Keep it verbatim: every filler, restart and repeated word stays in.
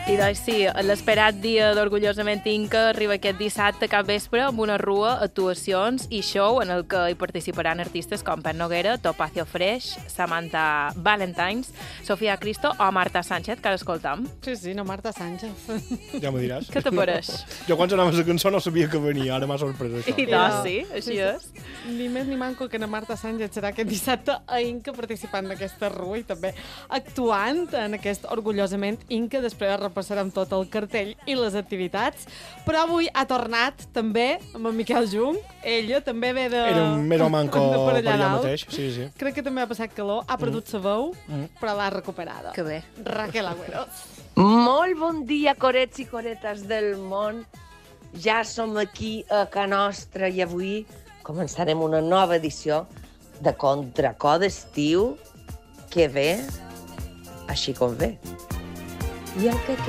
I doncs sí, l'esperat dia d'Orgullosament Inca arriba aquest dissabte cap vespre amb una rua, actuacions i show en el que hi participaran artistes com Pep Noguera, Topacio Fresh, Samantha Valentines, Sofia Cristo o Marta Sánchez, que ara escoltam. Sí, sí, no Marta Sánchez. Ja m'ho diràs. Què t'apareix? Jo quan sonava la cançó no sabia que venia, ara m'ha sorprès això. I doncs sí, així és. Ni més ni manco que na Marta Sánchez serà aquest dissabte a Inca participant d'aquesta rua i també actuant en aquest Orgullosament Inca. Després repassarem tot el cartell i les activitats. Però avui ha tornat també amb en Miquel Jung. Ella també ve de... Era un més o manco de per allà dalt. mateix. Sí, sí. Crec que també ha passat calor, ha perdut mm. sa veu, Mm. però l'ha recuperada. Que bé. Raquel Agüero. Molt bon dia, corets i coretes del món. Ja som aquí a Ca Nostra i avui començarem una nova edició de Contracor d'estiu que ve així com ve. I el que